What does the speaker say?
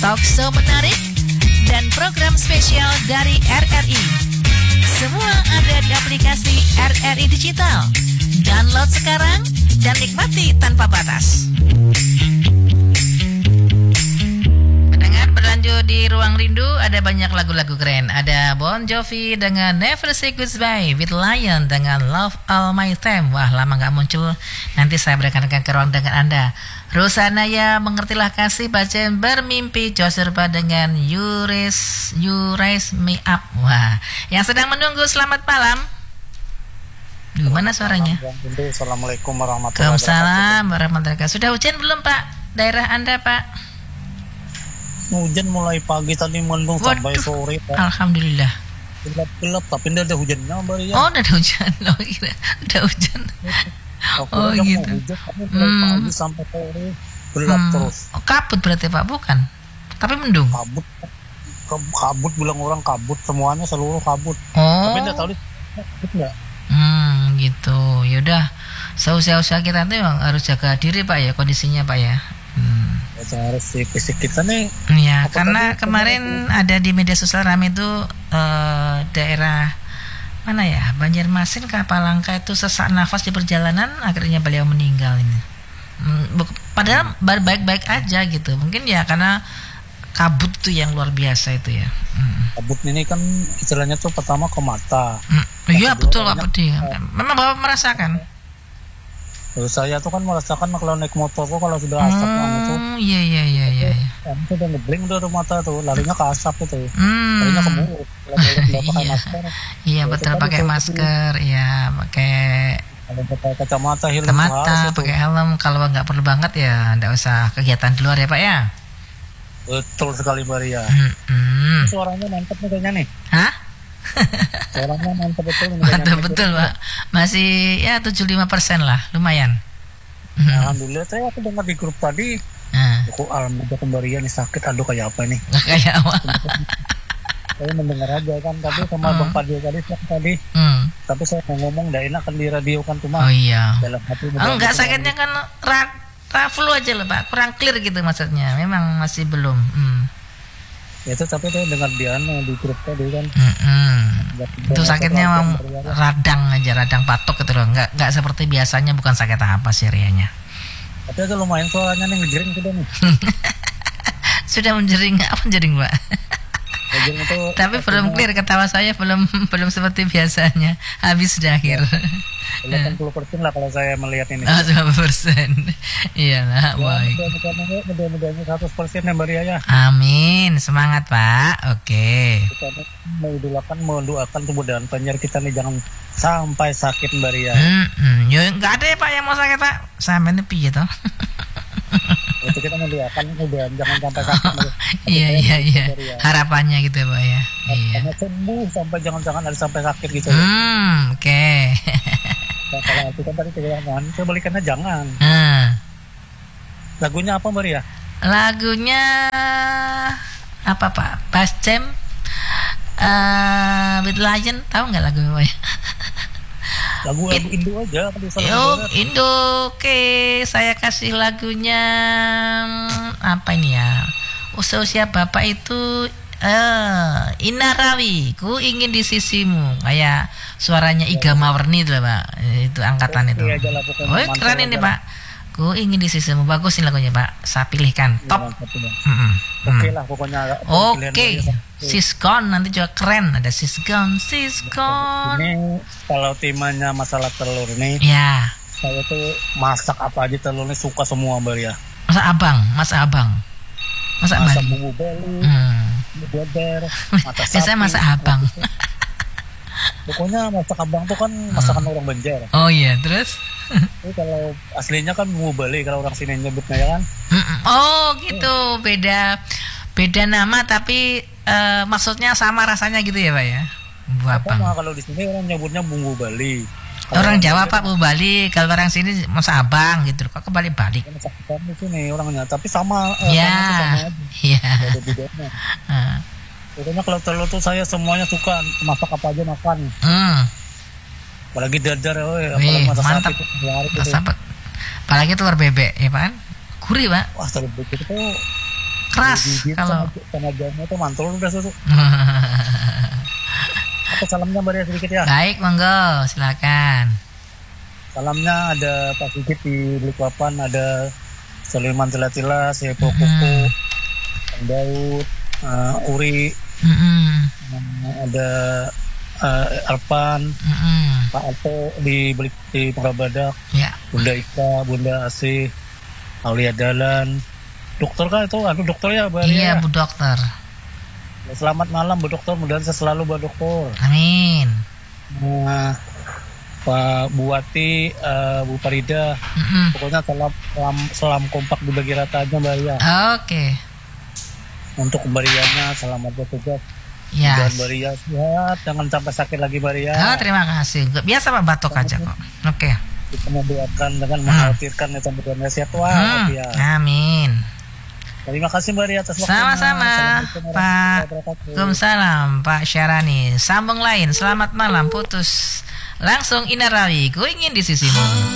talk show menarik, dan program spesial dari RRI. Semua ada di aplikasi RRI Digital. Download sekarang dan nikmati tanpa batas. Mendengar berlanjut di Ruang Rindu, ada banyak lagu-lagu keren. Ada Bon Jovi dengan Never Say Goodbye, with Lion dengan Love All My Time. Wah, lama gak muncul. Nanti saya berikan ke ruang dengan Anda. Rosanaya, Mengertilah Kasih, Bacaan Bermimpi, Joserba dengan You Raise Me Up. Wah, yang sedang menunggu selamat malam. Duh, mana suaranya? Assalamualaikum warahmatullahi wabarakatuh. Waalaikumsalam warahmatullahi wabarakatuh. Sudah hujan belum, Pak? Daerah Anda, Pak? Hujan mulai pagi tadi mendung sampai sore, Pak. Alhamdulillah. Gelap, tapi tidak ada hujannya, Mbak Ria. Oh, udah ada hujan. Oh, kira udah hujan. Oh, gitu. Hujan, tapi mulai pagi sampai sore gelap terus. Oh, kabut berarti, Pak? Bukan. Tapi mendung. Kabut bilang orang kabut, semuanya seluruh kabut. Oh. Tapi tidak tahu kabut enggak. Gitu. Yaudah, seusaha kita tuh harus jaga diri, Pak ya, kondisinya, Pak ya. Harus si fisik kita nih. Ya, karena kemarin ada di media sosial ramai itu daerah mana ya, Banjarmasin, Kapalangka itu sesak nafas di perjalanan, akhirnya beliau meninggal ini. Padahal baik-baik aja gitu. Mungkin ya karena kabut tuh yang luar biasa itu ya. Kabut ini kan istilahnya tuh pertama ke mata. Iya, betul Pak Pedi. Memang Bapak merasakan? Saya tuh kan merasakan kalau naik motor tuh kalau sudah asap itu. Iya. Itu udah ngebling udah mata tuh, larinya ke asap itu. Larinya ke mulut. Kalau pakai masker. Iya, betul, pakai masker, ya, pakai kacamata, helm, pakai helm. Kalau nggak perlu banget ya nggak usah kegiatan di luar ya, Pak ya. Betul sekali, Maria. Suaranya mantap nih kayaknya nih. Hah? Suaranya mantap betul. Mantap betul, Pak. Masih ya 75% lah, lumayan. Alhamdulillah, saya aku dengar di grup tadi. Aku alhamdulillah kembali nih sakit, aduh kayak apa nih? Kayak apa? Saya mendengar aja kan tadi sama Bang Fadil tadi. Tapi saya mau ngomong nggak enak kan di radio kan cuma. Oh iya. Dalam hati. Enggak, sakitnya kan flu aja loh, Pak. Kurang clear gitu maksudnya. Memang masih belum. Ya itu tapi saya dengar di grup tadi kan. Itu sakitnya radang batuk gitu loh. Enggak seperti biasanya, bukan sakit apa sih rianya. Tapi itu lumayan suaranya nih ngejering sudah nih. Sudah menjering, apa menjering, Pak? Itu, tapi belum clear, ketawa saya belum seperti biasanya. Habis sudah akhir. 80% lah kalau saya melihat ini. 80%. Iyalah, baik. Mudah-mudahan 100% ya, Mbak Ria ya. Amin, semangat Pak. Oke. Kita mendoakan kemudahan penyiar kita nih jangan sampai sakit, Mbak Ria. Ya nggak ada ya Pak yang mau sakit, Pak. Sampai ini piye toh? Itu kita mendoakan kemudahan jangan sampai sakit. Iya. Harapannya gitu ya, Pak ya. Iya. Sembuh sampai jangan ada sampai sakit gitu. Oke. Kalau aku kan tadi jangan, saya balikannya jangan. Lagunya apa, Mbak Ria? Lagunya apa, Pak? Bass Jam with Lion, tahu nggak lagu apa ya? Lagu Indo aja. Indo. Oke, saya kasih lagunya apa ini ya? Usia Bapak itu Inarawi, ku ingin di sisimu. Kayak suaranya Iga Mawarni itu, Pak. Itu angkatan itu. Oh, keren ini, Pak. Ku ingin di sisimu. Bagus nih lagunya, Pak. Saya pilihkan. Top. Oke lah pokoknya. Oke. She's Gone nanti juga keren. Ada She's Gone. Ini kalau temanya masalah telur nih. Ya. Saya tuh masak apa aja telurnya suka semua, Mbak ya. Masak abang. Masak bumbu beli. Beber, biasanya masak abang. Pokoknya masak abang tuh kan masakan orang Banjar. Oh iya, terus? Jadi kalau aslinya kan bumbu beli, kalau orang sini nyebutnya ya kan. Oh gitu, beda nama tapi maksudnya sama rasanya gitu ya, Pak ya? Bumbu abang. Kalau di sini orang nyebutnya bumbu Bali. Orang Jawa Pak bumbu Bali, kalau orang sini masak abang gitu. Kok kebalik-balik? Masak abang di sini orangnya, tapi sama. Iya. Ada bedanya. Pokoknya kalau telur tuh saya semuanya suka, masak apa aja makan. Apalagi dadar, apalagi masak mantap. Apalagi telur bebek, ya Pak? Gurih, Pak. Wah, telur bebek itu keras kalau sama jamnya tuh mantul udah tuh. Apa salamnya Mbak Ria sedikit ya? Baik, monggo, silakan. Salamnya ada Pak Sigit di Balikpapan, ada Sulaiman Tilatila, Sepo Kuku, Daud, Uri, ada Alpan, Pak Alto di Perabadak, Bunda Ika, Bunda Asih, Aulia Dalan, dokter kan itu, dokter ya Mbak Ria? Iya, Bu Dokter. Selamat malam Bu Dokter, mudah-mudahan selalu Bu Dokter. Amin. Pak Buati, Bu Farida, pokoknya salam kompak dibagi rata aja Mbak Ria. Oke. Untuk Mbak Rianya selamat bertugas. Ya. Dan Mbak Ria sehat, jangan sampai sakit lagi Mbak Ria. Terima kasih. Biasa Pak, batuk aja kok. Oke. Kita mendoakan dengan mengkhawatirkan ya mudah-mudahan sehat ya. Amin. Terima kasih Mbak Ria atas waktunya. Sama-sama Pak. Waalaikumsalam Pak Syarani. Sambung lain. Selamat malam. Putus langsung Inarawi. Ku ingin di sisimu.